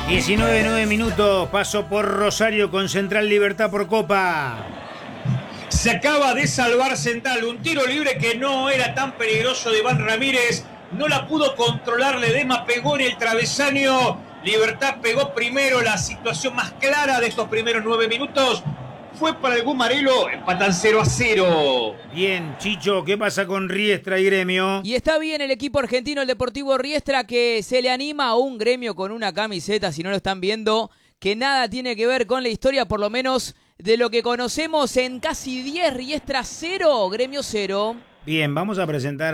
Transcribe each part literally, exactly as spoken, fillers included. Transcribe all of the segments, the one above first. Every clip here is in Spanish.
diecinueve, nueve minutos, paso por Rosario con Central Libertad por Copa. Se acaba de salvar Central, un tiro libre que no era tan peligroso de Iván Ramírez, no la pudo controlar, Ledesma pegó en el travesaño, Libertad pegó primero, la situación más clara de estos primeros nueve minutos fue para el Gumarelo, empatan cero a cero. Bien, Chicho, ¿qué pasa con Riestra y Gremio? Y está bien el equipo argentino, el Deportivo Riestra, que se le anima a un Gremio con una camiseta, si no lo están viendo, que nada tiene que ver con la historia, por lo menos de lo que conocemos en casi diez, Riestra cero, Gremio cero. Bien, vamos a presentar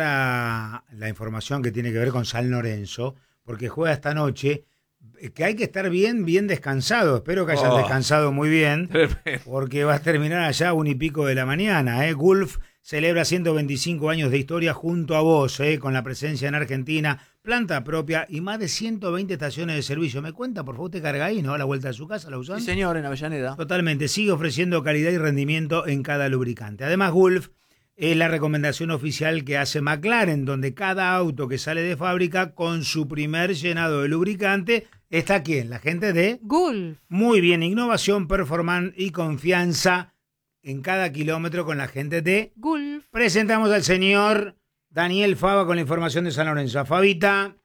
a la información que tiene que ver con San Lorenzo, porque juega esta noche, que hay que estar bien, bien descansado. Espero que hayan Oh. descansado muy bien, porque va a terminar allá un y pico de la mañana. ¿eh? Gulf celebra ciento veinticinco años de historia junto a vos, ¿eh? con la presencia en Argentina, planta propia y más de ciento veinte estaciones de servicio. ¿Me cuenta, por favor? Usted carga ahí, ¿no? A la vuelta de su casa, ¿la usan? Sí, señor, en Avellaneda. Totalmente, sigue ofreciendo calidad y rendimiento en cada lubricante. Además, Gulf es la recomendación oficial que hace McLaren, donde cada auto que sale de fábrica con su primer llenado de lubricante está aquí, la gente de Gulf. Muy bien, innovación, performance y confianza en cada kilómetro con la gente de Gulf. Presentamos al señor Daniel Fava con la información de San Lorenzo. Fabita.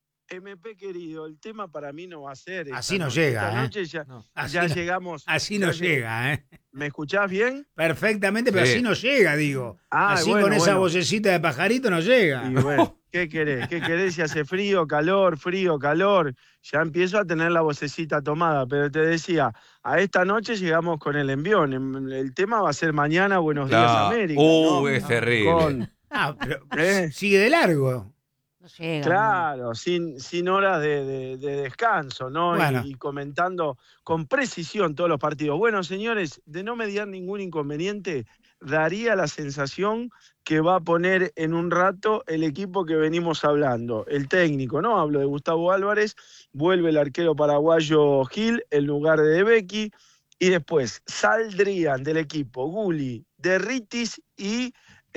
M P querido, el tema para mí no va a ser. Así no noche. llega, Esta ¿eh? noche ya, no. Así ya no, llegamos. Así ya no lleg... llega, ¿eh? ¿Me escuchás bien? Perfectamente, pero sí. así no llega, digo. Ah, así bueno, con esa bueno. vocecita de pajarito no llega. Y bueno, ¿qué querés? ¿Qué querés si hace frío, calor, frío, calor? Ya empiezo a tener la vocecita tomada, pero te decía, a esta noche llegamos con el envión. El tema va a ser mañana Buenos Claro. Días América. Uh, ¿no? es terrible. Con- Ah, pero ¿Eh? sigue de largo. No llega. Claro, sin, sin horas de, de- de descanso, ¿no? Bueno. Y, y comentando con precisión todos los partidos. Bueno, señores, de no mediar ningún inconveniente, daría la sensación que va a poner en un rato el equipo que venimos hablando. El técnico, ¿no? Hablo de Gustavo Álvarez, vuelve el arquero paraguayo Gil en lugar de Becky, y después saldrían del equipo Gulli, Derritis y...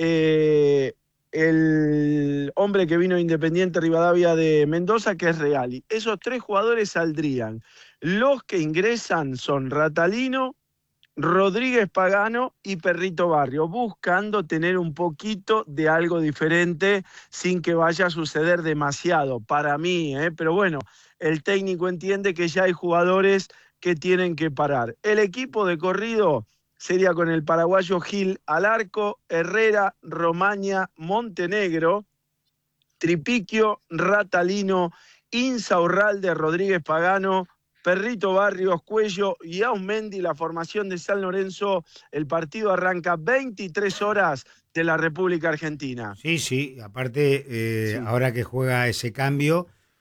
eh, el hombre que vino de Independiente Rivadavia de Mendoza, que es Reali. Esos tres jugadores saldrían. Los que ingresan son Ratalino, Rodríguez Pagano y Perrito Barrio, buscando tener un poquito de algo diferente sin que vaya a suceder demasiado, para mí, ¿eh? Pero bueno, el técnico entiende que ya hay jugadores que tienen que parar. El equipo de corrido sería con el paraguayo Gil al arco, Herrera, Romaña, Montenegro, Tripiquio, Ratalino, Insaurralde, Rodríguez Pagano, Perrito Barrios, Cuello y Aumendi, la formación de San Lorenzo. El partido arranca veintitrés horas de la República Argentina. Sí, sí, aparte, eh, Sí. ahora que juega ese cambio,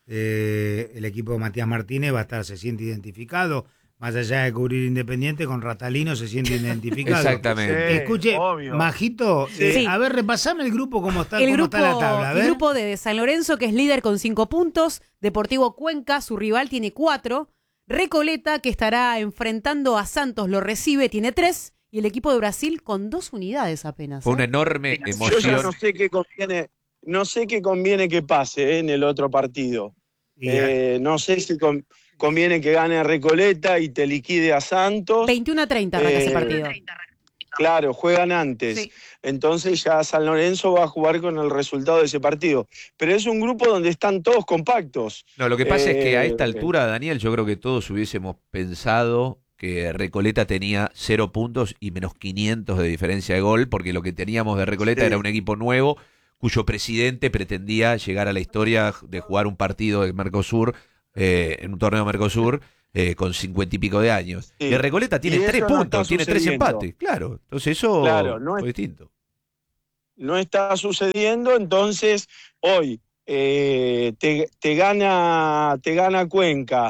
eh, el equipo de Matías Martínez va a estar, se siente identificado. Más allá de cubrir Independiente, con Ratalino se siente identificado. Exactamente. Sí, Escuche, obvio. Majito, eh, Sí. a ver, repasame el grupo, cómo está, El cómo grupo, está la tabla. A ver. el grupo de San Lorenzo, que es líder con cinco puntos. Deportivo Cuenca, su rival, tiene cuatro. Recoleta, que estará enfrentando a Santos, lo recibe, tiene tres. Y el equipo de Brasil con dos unidades apenas. Fue ¿eh? una enorme Yo ya emoción. no sé qué conviene, no sé qué conviene que pase eh, en el otro partido. Y, Eh, no sé si con- conviene que gane a Recoleta y te liquide a Santos. veintiuno a treinta arranca ese Eh, partido. Claro, juegan antes. Sí. Entonces ya San Lorenzo va a jugar con el resultado de ese partido. Pero es un grupo donde están todos compactos. No, lo que pasa es que a Eh, esta altura, Daniel, yo creo que todos hubiésemos pensado que Recoleta tenía cero puntos y menos quinientos de diferencia de gol, porque lo que teníamos de Recoleta Sí. era un equipo nuevo cuyo presidente pretendía llegar a la historia de jugar un partido de Mercosur, eh, en un torneo de Mercosur, eh, con cincuenta y pico de años. Sí. Y Recoleta tiene Y tres eso no puntos, está tiene tres sucediendo. empates. Claro, entonces eso Claro, no fue es- distinto. No está sucediendo, entonces hoy eh, te, te gana, te gana Cuenca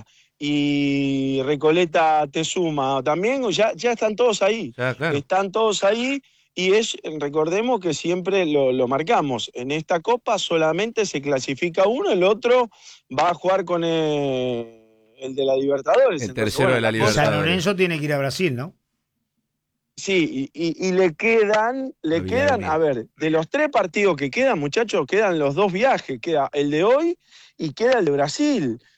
y Recoleta te suma también, ya, ya están todos ahí. Ya, claro. Están todos ahí y es, recordemos que siempre lo, lo marcamos, en esta copa solamente se clasifica uno, el otro va a jugar con el, el de la Libertadores. El Entonces, tercero de la cosa- Libertadores. San Lorenzo tiene que ir a Brasil, ¿no? Sí, y, y- y le quedan, le Olvidar, quedan, mira. a ver, de los tres partidos que quedan, muchachos, quedan los dos viajes, queda el de hoy y queda el de Brasil.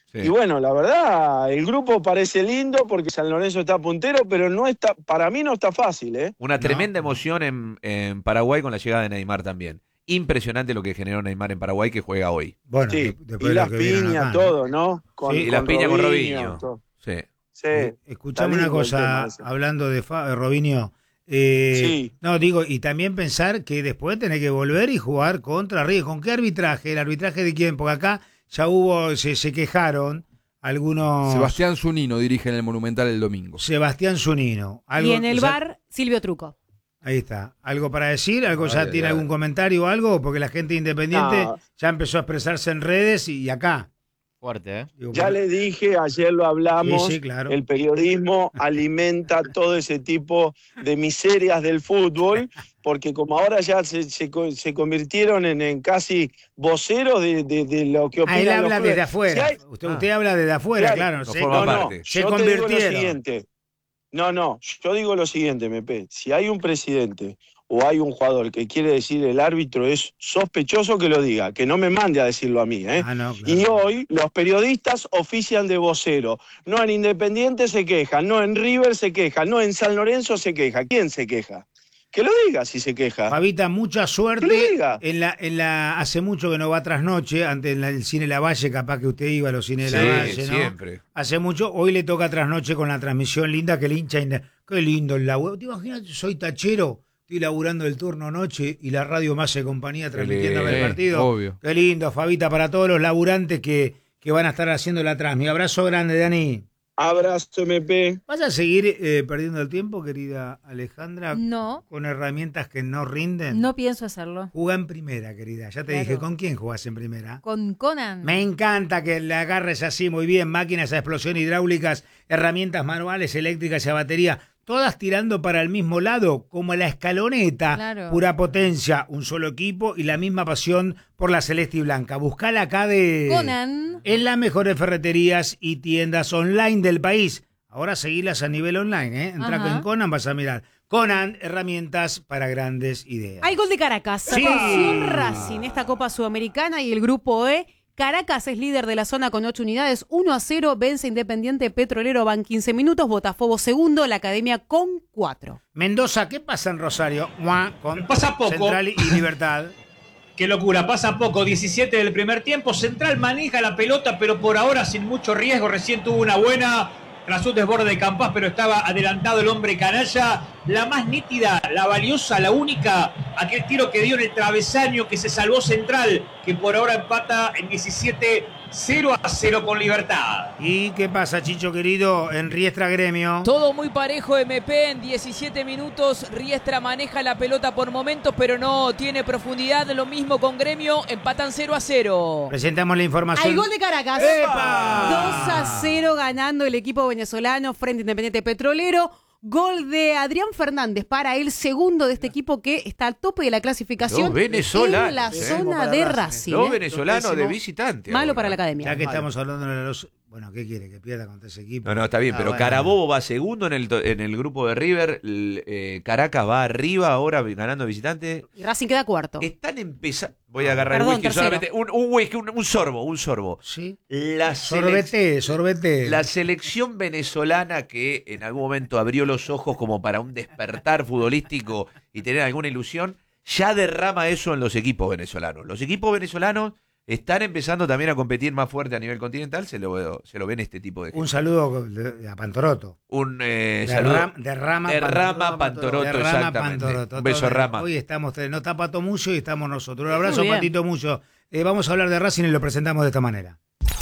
Sí. Y bueno, la verdad, el grupo parece lindo porque San Lorenzo está puntero, pero no está, para mí no está fácil, ¿eh? Una No. tremenda emoción en, en Paraguay con la llegada de Neymar también. Impresionante lo que generó Neymar en Paraguay, que juega hoy. Bueno, Sí, de- después y de lo las que vieron piñas, acá, ¿no? todo, ¿no? Con, Sí, Y las piñas con Robinho. todo. Sí. Sí. Eh, Escuchame Está una lindo el tema cosa, ese. hablando de, Fa- de Robinho. eh, Sí. No, digo, y también pensar que después tenés que volver y jugar contra River. ¿Con qué arbitraje? ¿El arbitraje de quién? Porque acá ya hubo, se, se quejaron algunos... Sebastián Zunino dirige en el Monumental el domingo. Sebastián Zunino. Algo- Y en el o sea, bar, Silvio Truco. Ahí está. ¿Algo para decir? ¿Algo ya Ay, tiene ay, algún ay. comentario o algo? Porque la gente independiente No. ya empezó a expresarse en redes y acá. Fuerte, ¿eh? Digo, Ya bueno, le dije, ayer lo hablamos, Sí, sí, claro. el periodismo alimenta todo ese tipo de miserias del fútbol, porque como ahora ya se, se, co- se convirtieron en, en casi voceros de, de- de lo que Ah, opinan él los habla clubes. desde afuera. Si hay- usted, usted habla desde afuera, claro. Claro, no no sé. forma No, no, parte. Se yo te digo lo convirtieron. siguiente. No, no, yo digo lo siguiente, M P. Si hay un presidente o hay un jugador que quiere decir el árbitro es sospechoso, que lo diga, que no me mande a decirlo a mí, ¿eh? Ah, no, claro. Y hoy los periodistas ofician de vocero. No en Independiente se quejan, no en River se quejan, no en San Lorenzo se queja. ¿Quién se queja? Que lo diga si se queja. Fabita, mucha Que lo suerte. diga. En la, en la, hace mucho que no va a trasnoche, antes en la- el cine La Valle, capaz que usted iba a los cines de Sí, La Valle, ¿no? siempre. Hace mucho, hoy le toca trasnoche con la transmisión linda que el hincha. inde- Qué lindo el laburo. ¿Te imaginas? Soy tachero, estoy laburando el turno noche y la radio me hace compañía transmitiéndome el lindo, partido. obvio. Qué lindo, Fabita, para todos los laburantes que, que van a estar haciendo la trans. Mi abrazo grande, Dani. Abrazo, M P. ¿Vas a seguir eh, perdiendo el tiempo, querida Alejandra, No, con herramientas que no rinden? no pienso hacerlo. Jugá en primera, querida. Ya te Claro. dije, ¿con quién jugás en primera? Con Conan. Me encanta que le agarres así muy bien, máquinas a explosión hidráulicas, herramientas manuales, eléctricas y a batería, todas tirando para el mismo lado, como la escaloneta, Claro. pura potencia, un solo equipo y la misma pasión por la celeste y blanca. Buscala acá de... Conan. En las mejores ferreterías y tiendas online del país. Ahora seguilas a nivel online, ¿eh? Entra Ajá. en Conan, vas a mirar. Conan, herramientas para grandes ideas. Hay gol de Caracas. Sí. Atención Racing, esta Copa Sudamericana y el grupo E. Caracas es líder de la zona con ocho unidades, uno a cero, vence Independiente Petrolero, van quince minutos, Botafogo segundo, la Academia con cuatro. Mendoza, ¿qué pasa en Rosario? Mua, con Pasa poco. Central y Libertad. Qué locura, pasa poco, diecisiete del primer tiempo, Central maneja la pelota, pero por ahora sin mucho riesgo, recién tuvo una buena tras un desborde de Campas, pero estaba adelantado el hombre canalla, la más nítida, la valiosa, la única, aquel tiro que dio en el travesaño que se salvó Central, que por ahora empata en diecisiete, cero a cero con Libertad. ¿Y qué pasa, Chicho querido, en Riestra Gremio? Todo muy parejo, M P, en diecisiete minutos. Riestra maneja la pelota por momentos, pero no tiene profundidad. Lo mismo con Gremio, empatan cero a cero. Presentamos la información. Hay gol de Caracas. ¡Epa! dos a cero ganando el equipo venezolano frente a Independiente Petrolero. Gol de Adrián Fernández para el segundo de este equipo que está al tope de la clasificación Los venezolanos, en la ¿eh? zona de Racing. Los ¿eh? venezolanos de visitante. Malo ahora. para la Academia. Ya que estamos hablando de los... Bueno, ¿qué quiere? Que pierda contra ese equipo. No, no, está bien, Ah, pero bueno. Carabobo va segundo en el, to- en el grupo de River, l- eh, Caracas va arriba ahora ganando visitante. Y Racing queda cuarto. Están empezando... Voy a agarrar Perdón, el whisky tercero. solamente. Un, un whisky, un, un sorbo, un sorbo. Sí. La, selec- Sorbete, sorbete. la selección venezolana que en algún momento abrió los ojos como para un despertar futbolístico y tener alguna ilusión, ya derrama eso en los equipos venezolanos. Los equipos venezolanos están empezando también a competir más fuerte a nivel continental, se lo, se lo ven este tipo de Un saludo de- a Pantoroto. Un eh, saludo. Derram- derrama, Derrama Pantoroto, Derrama exactamente. Pantoroto. Un beso, Todo- Rama. Hoy estamos tres. No está Pato Mucio y estamos nosotros. Un abrazo, Muy bien. Patito Mucio. Eh, vamos a hablar de Racing y lo presentamos de esta manera.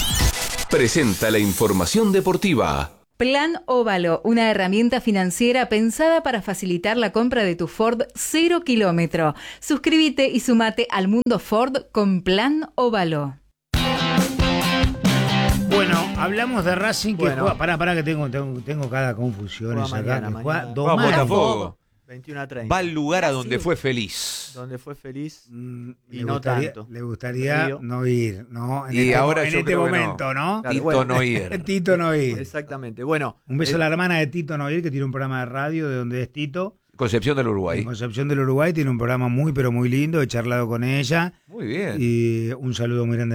Presenta la información deportiva. Plan Óvalo, una herramienta financiera pensada para facilitar la compra de tu Ford cero kilómetro. Suscríbete y sumate al mundo Ford con Plan Óvalo. Bueno, hablamos de Racing que Bueno. juega. Pará, pará, que tengo, tengo, tengo cada confusión Juega acá. mañana, que juega mañana. Domar. Vamos, Botafogo. veintiuno a treinta. Va al lugar a donde fue feliz. Donde fue feliz. Mm, Y le no gustaría, tanto. Le gustaría Río. no ir, ¿no? En Y este, ahora en yo este creo que no. momento, ¿no? Claro, Tito bueno. Noir. Tito no ir. Exactamente. Bueno. Un beso eh, a la hermana de Tito Noir, que tiene un programa de radio de donde es Tito. Concepción del En Uruguay. Concepción del Uruguay tiene un programa muy, pero muy lindo. He charlado con ella. Muy bien. Y un saludo muy grande